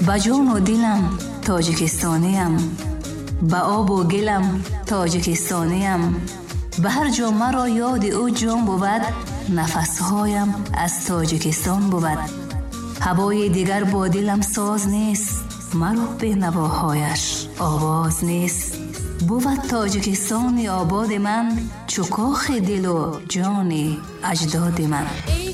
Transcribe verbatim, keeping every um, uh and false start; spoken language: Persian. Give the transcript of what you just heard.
با جون و دلم تاجیکستانیم، با آب و گلم تاجیکستانیم. به هر جا مرا یاد او جان بود، نفسهایم از تاجیکستان بود. هوای دیگر با دلم ساز نیست، مرا به نواهایش آواز نیست. بود تاجیکستان آباد من، چو کاخ دل و جان اجداد من.